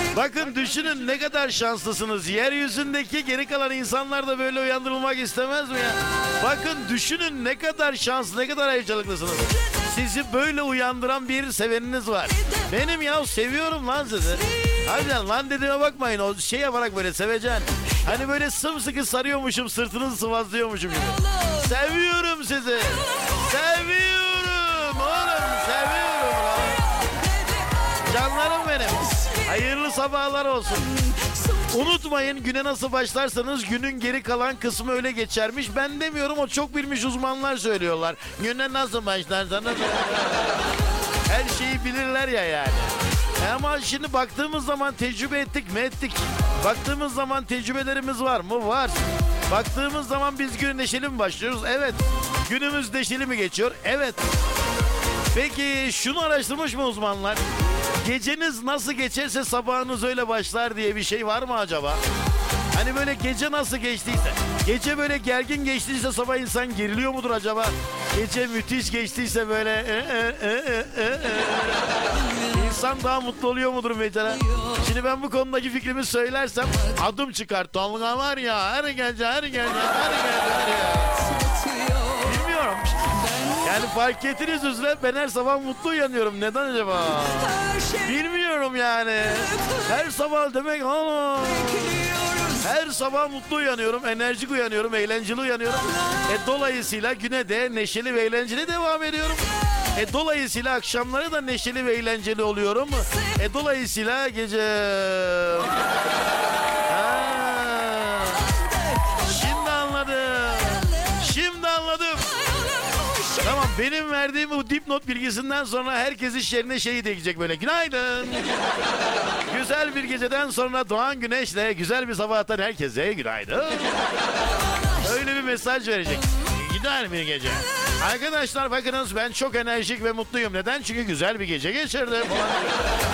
Bakın düşünün ne kadar şanslısınız. Yeryüzündeki geri kalan insanlar da böyle uyandırılmak istemez mi ya? Bakın düşünün ne kadar şanslı, ne kadar heyecanlısınız. Sizi böyle uyandıran bir seveniniz var. Benim ya seviyorum lan sizi. Harbiden lan dediğime bakmayın, o şey yaparak böyle sevecen. Hani böyle sımsıkı sarıyormuşum, sırtınızı sıvazlıyormuşum gibi. Seviyorum sizi. Seviyorum oğlum, seviyorum lan. Canlarım benim. Hayırlı sabahlar olsun. Unutmayın, güne nasıl başlarsanız günün geri kalan kısmı öyle geçermiş. Ben demiyorum, o çok bilmiş uzmanlar söylüyorlar. Güne nasıl başlarsanız her şeyi bilirler ya yani. Ama şimdi baktığımız zaman tecrübe ettik mi? Ettik. Baktığımız zaman tecrübelerimiz var mı? Var. Baktığımız zaman biz güne neşeli mi başlıyoruz? Evet. Günümüz neşeli mi geçiyor? Evet. Peki şunu araştırmış mı uzmanlar? Geceniz nasıl geçerse sabahınız öyle başlar diye bir şey var mı acaba? Hani böyle gece nasıl geçtiyse, gece böyle gergin geçtiyse sabah insan geriliyor mudur acaba? Gece müthiş geçtiyse böyle insan daha mutlu oluyor mudur mesela? Şimdi ben bu konudaki fikrimi söylersem adım çıkar. Tolga var ya, her gece. Bilmiyorum. Yani fark ettiniz üzere ben her sabah mutlu uyanıyorum. Neden acaba? Bilmiyorum yani. Her sabah demek ama. Her sabah mutlu uyanıyorum, enerjik uyanıyorum, eğlenceli uyanıyorum. Dolayısıyla güne de neşeli ve eğlenceli devam ediyorum. Dolayısıyla akşamları da neşeli ve eğlenceli oluyorum. Dolayısıyla gece... Şimdi anladım. Şimdi anladım. Tamam, benim verdiğim bu dipnot bilgisinden sonra herkes iş yerine şeyi de gidecek böyle. Günaydın. Güzel bir geceden sonra doğan güneşle güzel bir sabahtan herkese günaydın. Öyle bir mesaj verecek. Güzel bir gece. Arkadaşlar bakınız, ben çok enerjik ve mutluyum. Neden? Çünkü güzel bir gece geçirdim.